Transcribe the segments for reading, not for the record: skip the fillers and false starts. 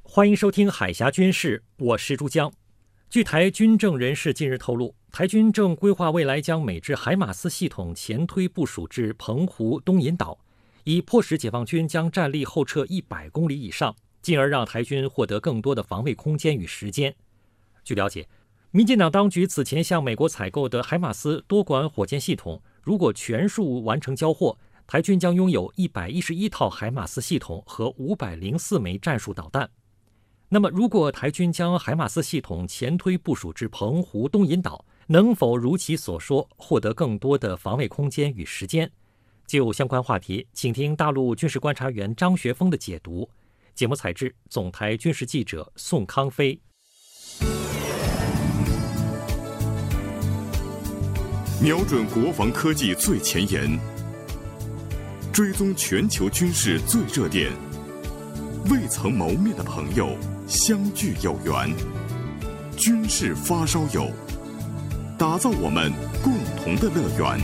欢迎收听海峡军事，我是珠江。据台军政人士近日透露，台军正规划未来将美制海马斯系统前推部署至澎湖东引岛，以迫使解放军将战力后撤100公里以上，进而让台军获得更多的防卫空间与时间。据了解，民进党当局此前向美国采购的海马斯多管火箭系统，如果全数完成交货，台军将拥有111套海马斯系统和504枚战术导弹。那么，如果台军将海马斯系统前推部署至澎湖东引岛，能否如其所说获得更多的防卫空间与时间？就相关话题，请听大陆军事观察员张学峰的解读。节目采制总台军事记者宋康飞。 瞄准国防科技最前沿，追踪全球军事最热点，未曾谋面的朋友相聚有缘，军事发烧友，打造我们共同的乐园。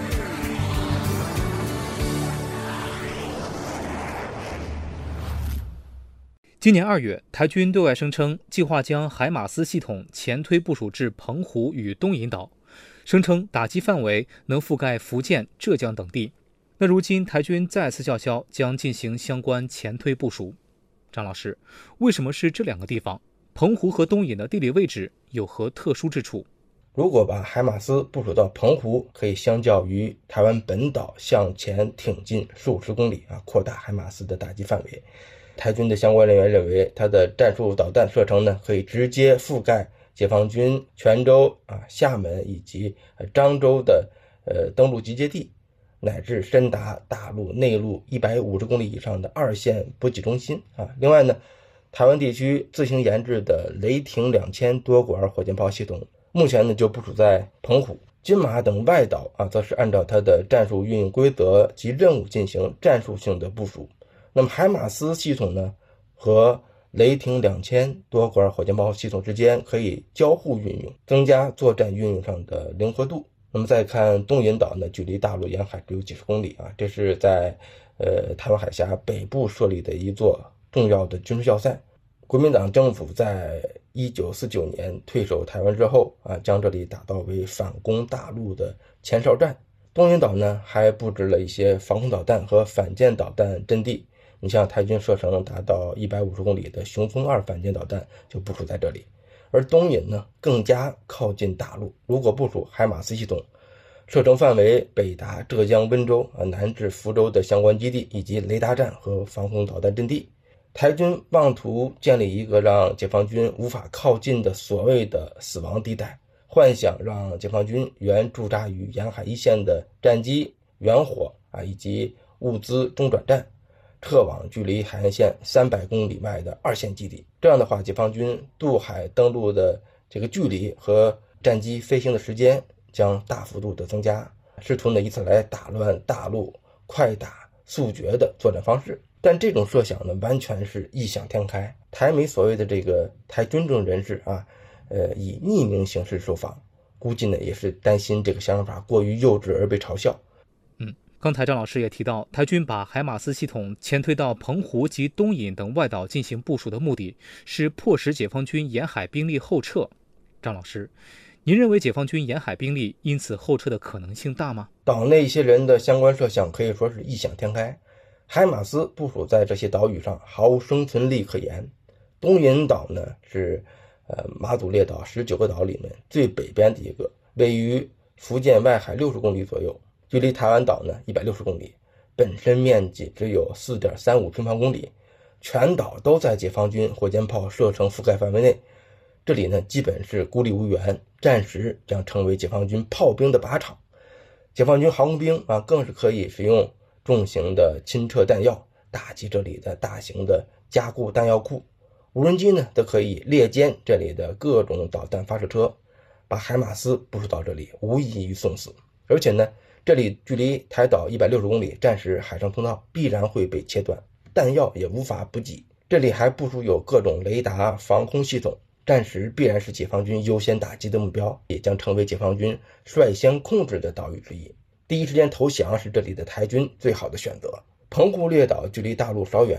今年2月，台军对外声称计划将海马斯系统前推部署至澎湖与东引岛，声称打击范围能覆盖福建、浙江等地。那如今台军再次叫嚣将进行相关前推部署，张老师，为什么是这2个地方？澎湖和东引的地理位置有何特殊之处？ 如果把海马斯部署到澎湖，可以相较于台湾本岛向前挺进数十公里扩大海马斯的打击范围。台军的相关人员认为，它的战术导弹射程可以直接覆盖解放军泉州、厦门以及漳州的登陆集结地，乃至深达大陆内陆150公里以上的2线补给中心。另外呢，台湾地区自行研制的雷霆2000多管火箭炮系统，目前呢就部署在澎湖、金马等外岛则是按照它的战术运用规则及任务进行战术性的部署。那么海马斯系统呢和雷霆2000多管火箭炮系统之间可以交互运用，增加作战运用上的灵活度。那么再看东引岛呢，距离大陆沿海只有几十公里这是在台湾海峡北部设立的一座重要的军事要塞。国民党政府在1949年退守台湾之后将这里打造为反攻大陆的前哨站。东引岛呢还布置了一些防空导弹和反舰导弹阵地。你像台军射程达到150公里的雄风2反舰导弹就部署在这里。而东引呢更加靠近大陆，如果部署海马斯系统，射程范围北达浙江温州南至福州的相关基地以及雷达站和防空导弹阵地。台军妄图建立一个让解放军无法靠近的所谓的死亡地带，幻想让解放军原驻扎于沿海一线的战机、远火以及物资中转站撤往距离海岸线300公里外的2线基地。这样的话，解放军渡海登陆的这个距离和战机飞行的时间将大幅度的增加，试图以此来打乱大陆快打速决的作战方式。但这种设想呢，完全是异想天开。台媒所谓的这个台军政人士以匿名形式受访，估计呢也是担心这个想法过于幼稚而被嘲笑。 刚才张老师也提到，台军把海马斯系统前推到澎湖及东引等外岛进行部署的目的是迫使解放军沿海兵力后撤。张老师，您认为解放军沿海兵力因此后撤的可能性大吗？ 岛内一些人的相关设想可以说是异想天开。海马斯部署在这些岛屿上毫无生存力可言。东引岛呢是马祖列岛19个岛里面最北边的一个，位于福建外海60公里左右，距离台湾岛呢160公里，本身面积只有 4.35 平方公里，全岛都在解放军火箭炮射程覆盖范围内。这里呢基本是孤立无援，暂时将成为解放军炮兵的靶场。解放军航空兵更是可以使用重型的亲撤弹药打击这里的大型的加固弹药库，无人机呢则可以猎歼这里的各种导弹发射车。把海马斯部署到这里无异于送死，而且呢这里距离台岛160公里，战时海上通道必然会被切断，弹药也无法补给。这里还部署有各种雷达防空系统，战时必然是解放军优先打击的目标，也将成为解放军率先控制的岛屿之一。第一时间投降是这里的台军最好的选择。澎湖列岛距离大陆稍远，